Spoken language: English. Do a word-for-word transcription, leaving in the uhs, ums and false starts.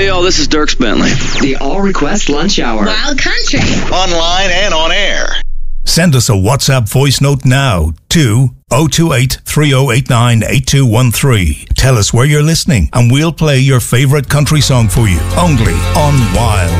Hey, y'all, this is Dierks Bentley. The All Request Lunch Hour. Wild Country. Online and on air. Send us a WhatsApp voice note now to oh two eight, three oh eight nine, eight two one three. Tell us where you're listening and we'll play your favorite country song for you. Only on Wild.